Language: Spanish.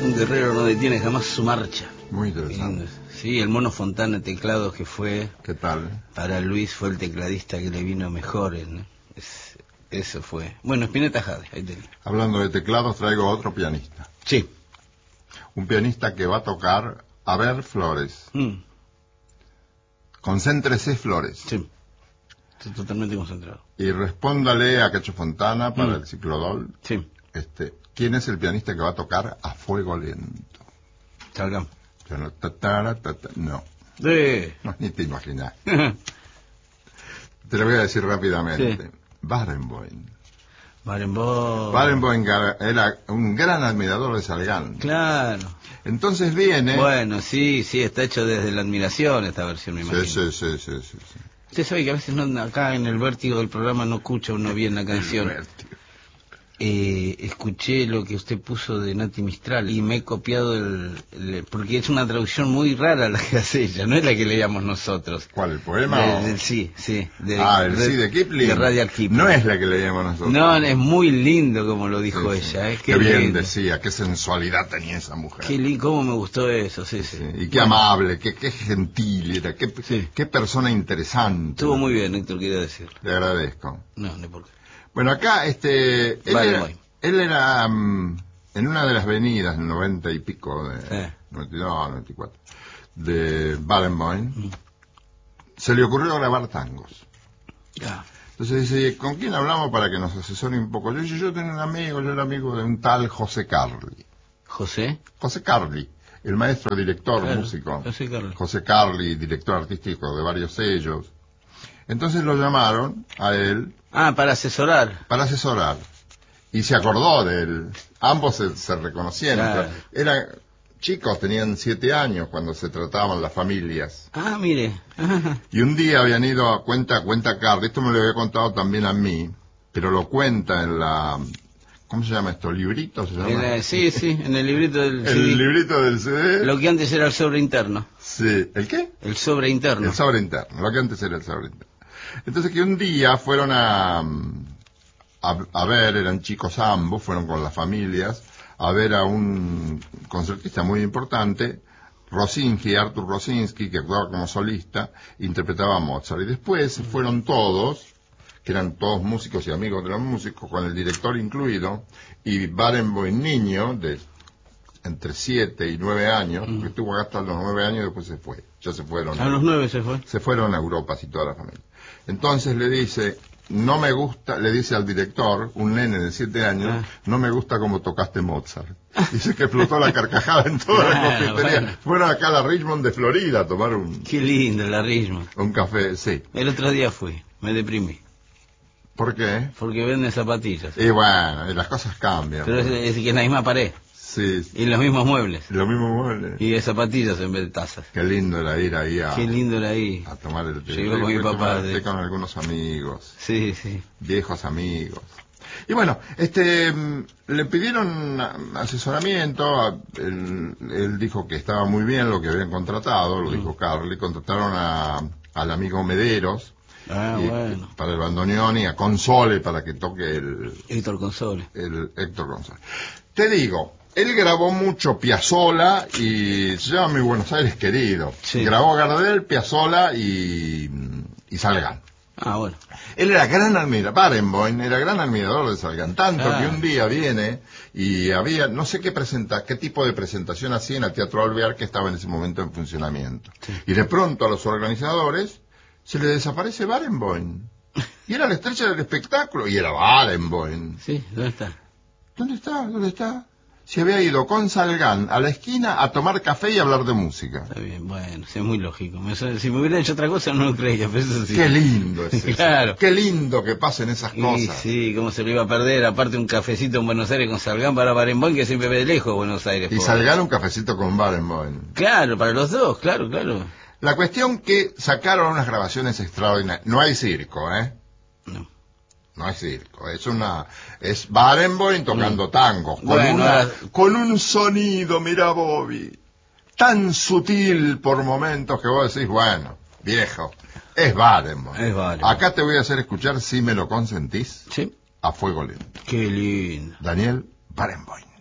Un guerrero no detiene jamás su marcha. Muy interesante. Sí, el Mono Fontana teclados que fue... ¿Qué tal? Para Luis fue el tecladista que le vino mejor. Eso fue. Bueno, Spinetta Jade, ahí tenés. Hablando de teclados, traigo otro pianista. Sí. Un pianista que va a tocar A ver Flores. Concéntrese, Flores. Sí. Estoy totalmente concentrado. Y respóndale a Cacho Fontana para el ciclodol. Sí. ¿Quién es el pianista que va a tocar A Fuego Lento? Salgamos. No. Sí. No, ni te imaginas. Te lo voy a decir rápidamente. Sí. Barenboim. Barenboim era un gran admirador de Salgán. Claro. Entonces viene... Bueno, sí, está hecho desde la admiración esta versión, me imagino. Sí. Usted sabe que a veces acá en el vértigo del programa no escucha uno bien la canción. Escuché lo que usted puso de Nati Mistral y me he copiado porque es una traducción muy rara la que hace ella, no es la que leíamos nosotros. ¿Cuál, el poema? Sí. Sí de Kipling. De Rudyard Kipling. No es la que leíamos nosotros. No, es muy lindo como lo dijo ella. Qué bien decía, qué sensualidad tenía esa mujer. Qué lindo, cómo me gustó eso, sí. Y qué amable, qué gentil era, qué persona interesante. Estuvo muy bien, Héctor, quería decirlo. Le agradezco. No por qué. Bueno, acá, él era en una de las venidas, 90 y pico, 92, 94, de Barenboim, se le ocurrió grabar tangos. Entonces dice, ¿con quién hablamos para que nos asesore un poco? Yo tengo un amigo, yo era amigo de un tal José Carli. ¿José? José Carli, el maestro, director, músico. José Carli, director artístico de varios sellos. Entonces lo llamaron a él. Para asesorar. Para asesorar. Y se acordó de él. Ambos se reconocieron. Claro. Eran chicos, tenían 7 años cuando se trataban las familias. Mire. Y un día habían ido a cuenta Carli. Esto me lo había contado también a mí, pero lo cuenta en la... ¿Cómo se llama esto? ¿Librito se llama? Sí, en el librito del CD. El librito del CD. Lo que antes era el sobre interno. Sí. ¿El qué? El sobre interno. El sobre interno. Lo que antes era el sobre interno. Entonces que un día fueron a ver, eran chicos ambos, fueron con las familias, a ver a un concertista muy importante, Artur Rosinsky, que actuaba como solista, interpretaba a Mozart. Y después fueron todos, que eran todos músicos y amigos de los músicos, con el director incluido, y Barenboim niño, de entre 7 y 9 años, que estuvo acá hasta los 9 años y después se fue. Ya se fueron. A los 9 se fue. Se fueron a Europa, así toda la familia. Entonces le dice, no me gusta, le dice al director, un nene de 7 años, no me gusta cómo tocaste Mozart. Dice que explotó la carcajada en toda la confitería. Bueno. Fueron acá a la Richmond de Florida a tomar Qué lindo la Richmond. Un café, sí. El otro día fui, me deprimí. ¿Por qué? Porque venden zapatillas. Y bueno, las cosas cambian. Pero es que en la misma pared. Sí. Y los mismos muebles. Los mismos muebles. Y de zapatillas en vez de tazas. Qué lindo era ir ahí a tomar el té. Yo con mi papá. Con algunos amigos. Sí. Viejos amigos. Y bueno, le pidieron asesoramiento. Él dijo que estaba muy bien lo que habían contratado, lo dijo Carli. Contrataron al amigo Mederos. Bueno. Para el bandoneón y a Console para que toque Héctor Console. El Héctor Console. Te digo, él grabó mucho Piazzolla y se llama Mi Buenos Aires Querido. Sí. Grabó Gardel, Piazzolla y Salgán. Bueno. Él era gran admirador, Barenboim era gran admirador de Salgán, tanto que un día viene y había, no sé qué tipo de presentación hacía en el Teatro Alvear, que estaba en ese momento en funcionamiento. Sí. Y de pronto a los organizadores se le desaparece Barenboim. Y era la estrella del espectáculo, y era Barenboim. Sí, ¿dónde está? ¿Dónde está? Se había ido con Salgán a la esquina a tomar café y a hablar de música. Está bien, bueno, es muy lógico. Si me hubiera hecho otra cosa no lo creía, pero eso sí. Qué lindo es eso. Claro. Qué lindo que pasen esas cosas. Sí, cómo se lo iba a perder. Aparte un cafecito en Buenos Aires con Salgán para Barenboim, que siempre ve de lejos Buenos Aires. Y Salgán un cafecito con Barenboim. Claro, para los dos, claro. La cuestión que sacaron unas grabaciones extraordinarias. No hay circo, ¿eh? No hay circo, es Barenboim tocando tango, con un sonido, mira Bobby, tan sutil por momentos que vos decís, bueno, viejo, es Barenboim. Acá te voy a hacer escuchar, si me lo consentís, ¿sí? A Fuego Lento. Qué lindo. Daniel Barenboim.